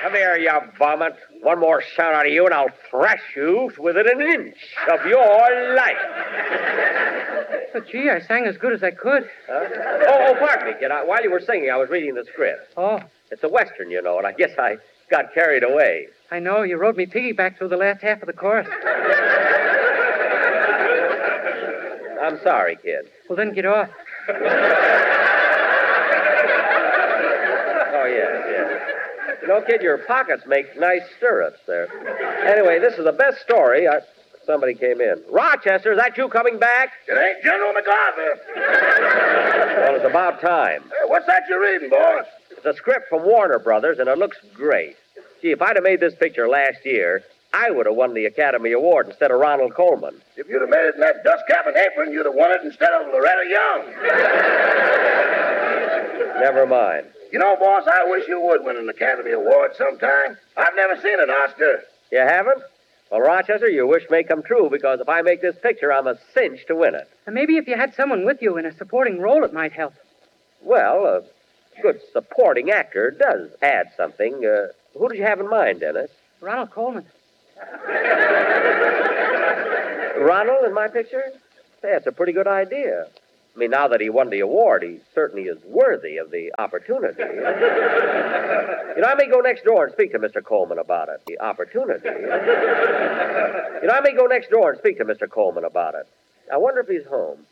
Come here, you vomit. One more sound out of you, and I'll thrash you within an inch of your life. But, gee, I sang as good as I could. Oh, pardon me, kid. While you were singing, I was reading the script. Oh. It's a Western, you know, and I guess I got carried away. I know. You rode me piggyback through the last half of the chorus. I'm sorry, kid. Well, then get off. Oh, yes. You know, kid, your pockets make nice stirrups there. Anyway, this is the best story. Somebody came in. Rochester, is that you coming back? It ain't General MacArthur. Well, it's about time. Hey, what's that you're reading, boss? It's a script from Warner Brothers, and it looks great. Gee, if I'd have made this picture last year, I would have won the Academy Award instead of Ronald Coleman. If you'd have made it in that dust cap and apron, you'd have won it instead of Loretta Young. Never mind. You know, boss, I wish you would win an Academy Award sometime. I've never seen an Oscar. You haven't? Well, Rochester, your wish may come true, because if I make this picture, I'm a cinch to win it. And maybe if you had someone with you in a supporting role, it might help. Well, a good supporting actor does add something. Who did you have in mind, Dennis? Ronald Coleman. Ronald in my picture? Hey, that's a pretty good idea. I mean, now that he won the award, he certainly is worthy of the opportunity. You know, I may go next door and speak to Mr. Coleman about it. The opportunity. You know, I may go next door and speak to Mr. Coleman about it. I wonder if he's home.